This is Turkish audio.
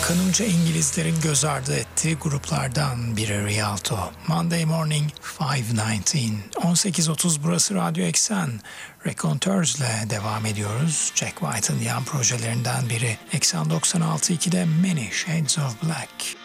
Kanımca İngilizlerin göz ardı ettiği gruplardan biri Rialto. Monday Morning 519. 18.30 burası Radyo Eksen. Raconteurs'le devam ediyoruz. Jack White'ın yan projelerinden biri. Eksen 96.2'de Many Shades of Black.